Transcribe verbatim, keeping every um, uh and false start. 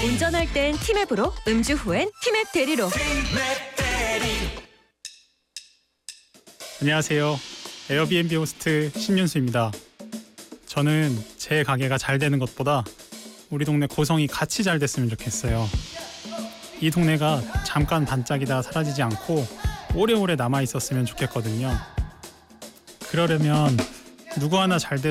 운전할 땐 티맵으로, 음주 후엔 티맵 대리로. 안녕하세요. 에어비앤비 호스트 신윤수입니다. 저는 제 가게가 잘 되는 것보다 우리 동네 고성이 같이 잘 됐으면 좋겠어요. 이 동네가 잠깐 반짝이다 사라지지 않고 오래오래 남아 있었으면 좋겠거든요. 그러려면 누구 하나 잘 돼.